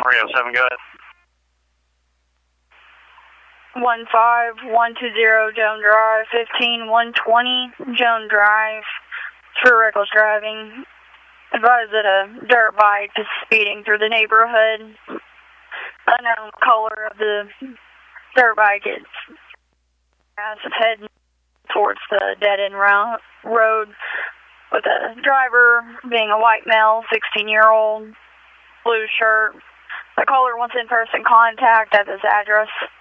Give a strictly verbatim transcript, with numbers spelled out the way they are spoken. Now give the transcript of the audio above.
three oh seven, go ahead. one five one two zero Joan Drive, fifteen one twenty Joan Drive, for reckless driving. Advised that a dirt bike is speeding through the neighborhood. Unknown color of the dirt bike is heading towards the dead-end road, with the driver being a white male, sixteen-year-old, blue shirt. The caller wants in-person contact at this address.